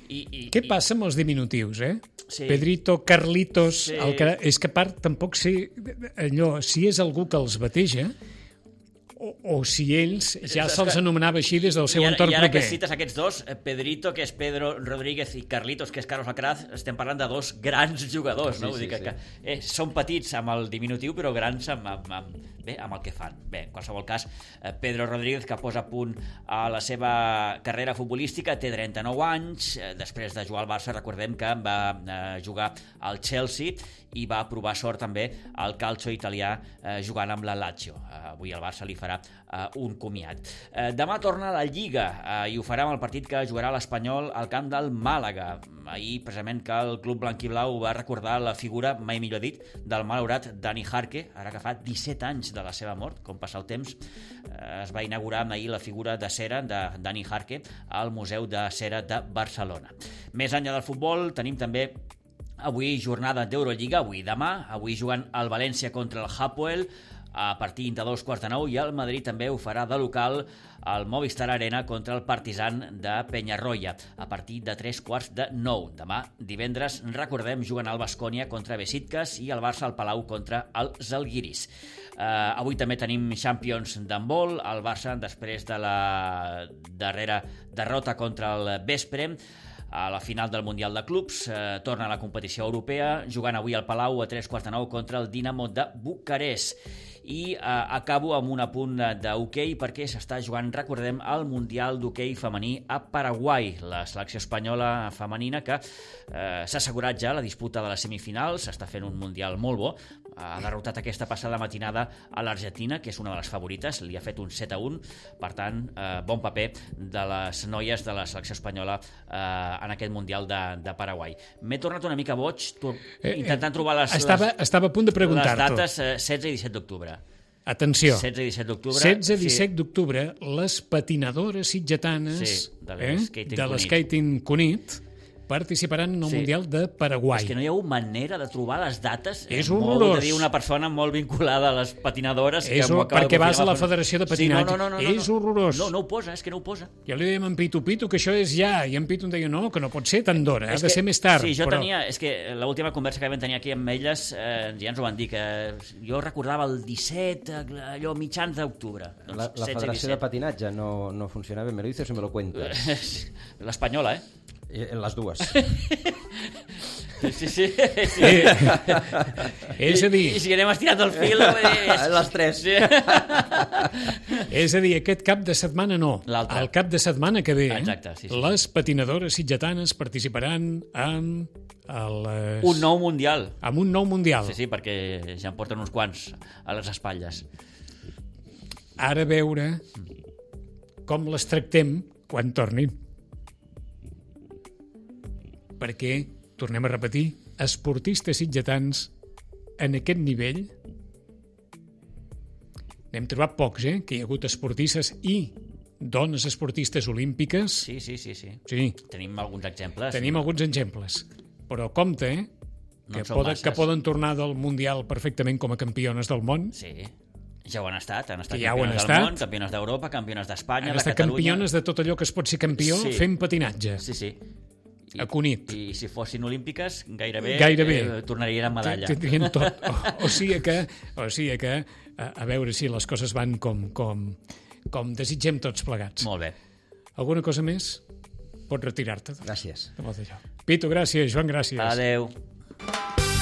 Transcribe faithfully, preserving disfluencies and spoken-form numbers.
I, i, Què passa amb els diminutius, eh? Sí. Pedrito, Carlitos... Sí. El que, és que a part tampoc sé allò, si és algú que els bateja o, o si ells ja se'ls anomenava així des del seu I ara, entorn i ara proper. que cites aquests dos, Pedrito, que és Pedro Rodríguez, i Carlitos, que és Carlos Alcaraz, estem parlant de dos grans jugadors, no? Sí, Vull dir sí, que, sí. que eh, són petits amb el diminutiu, però grans amb, amb, amb, bé, amb el que fan. Bé, en qualsevol cas, eh, Pedro Rodríguez, que posa a punt a la seva carrera futbolística, té trenta-nou anys, eh, després de jugar al Barça, recordem que va eh, jugar al Chelsea i va provar sort també al calcio italià eh, jugant amb la Lazio. Eh, avui el Barça li farà eh, un comiat. Eh, demà torna a la Lliga eh, i ho farà amb el partit que jugarà l'Espanyol al camp del Màlaga. Ahir, precisament, que el club blanquiblau va recordar la figura, mai millor dit, del malaurat Dani Jarque, ara que fa disset anys de la seva mort, com passa el temps. Eh, es va inaugurar ahir la figura de cera de Dani Jarque al Museu de Cera de Barcelona. Més enllà del futbol, tenim també avui jornada d'Eurolliga, avui demà, avui jugant el València contra el Hapoel, a partir de dos quarts de nou, i el Madrid també ho farà de local al Movistar Arena contra el Partizan de Peñarroya, a partir de tres quarts de nou. Demà, divendres, recordem, juguen el Baskonia contra Besiktas i el Barça al Palau contra el Zalgiris. Uh, avui també tenim Champions d'handbol, el Barça, després de la darrera derrota contra el Vespre, a la final del Mundial de Clubs, eh, torna a la competició europea, jugant avui al Palau a tres quarts de nou contra el Dinamo de Bucarest. I eh, acabo amb un apunt d'hoquei perquè s'està jugant, recordem, el Mundial d'hoquei femení a Paraguai, la selecció espanyola femenina que eh, s'ha assegurat ja la disputa de les semifinals, s'està fent un Mundial molt bo, ha derrotat aquesta passada matinada a l'Argentina, que és una de les favorites, li ha fet un set a un, per tant, eh, bon paper de les noies de la selecció espanyola eh, en aquest Mundial de, de Paraguai. M'he tornat una mica boig tu, Eh, intentant trobar les, estava, les, estava a punt de les preguntar-t'ho. dates eh, setze i disset d'octubre. Atenció, setze i disset d'octubre. setze i disset d'octubre, les patinadores sitgetanes Sí, de eh, l'skating de Cunit. l'Skating Cunit participaran en el Sí. Mundial de Paraguai. És que no hi ha manera de trobar les dates. És molt horrorós. de dir una persona molt vinculada a les patinadores. És que m'ho hor- acaba de perquè vas a la confirmar. Federació de Patinatge. Sí, no, no, no, no, És no. horrorós. No, no ho posa, és que no ho posa. Jo li dèiem en Pitu Pitu que això és ja, i en Pitu em deia no, que no pot ser tan d'hora, ha És de que- ser més tard. Sí, jo però... tenia... És que l'última conversa que vam tenir aquí amb elles eh, ja ens ho van dir, que jo recordava el disset, allò mitjans d'octubre. Doncs La, la setze i Federació de disset. Patinatge no, no funciona bé, me lo dices o me lo cuentas. L'espanyola, eh? Eh, En les dues. Sí, sí. sí. Eh, és a dir, I, I si anem estirant el fil... És... Les tres. Sí. és a dir, aquest cap de setmana no. L'altre. El cap de setmana que ve, Exacte, sí, sí. les patinadores sitgetanes participaran amb, el, Un nou mundial. amb un nou mundial. Sí, sí, perquè ja en porten uns quants a les espatlles. Ara a veure com les tractem quan tornin. Perquè, tornem a repetir, esportistes sitgetans en aquest nivell n'hem trobat pocs, eh? Que hi ha hagut esportistes i dones esportistes olímpiques. Sí, sí, sí, sí. Sí, Tenim alguns exemples. tenim alguns exemples. Però compte, eh? No Que, en són poden, masses. que poden tornar del Mundial perfectament com a campiones del món. Sí, ja ho han estat. Han estat Que ja ho han campiones estat. del món, campiones d'Europa, campiones d'Espanya, Han de estat Catalunya. campiones de tot allò que es pot ser campió Sí. fent patinatge. Sí, sí. I, A Cunit. I si fossin olímpiques, gairebé, Gairebé. Eh, tornarien a medalla. Tindrien tot. O, o sigui que, o sigui que a, a veure si les coses van com, com, com desitgem tots plegats. Molt bé. Alguna cosa més? Pots retirar-te. Gràcies. De molt allò. Pitu, gràcies. Joan, gràcies. Adeu.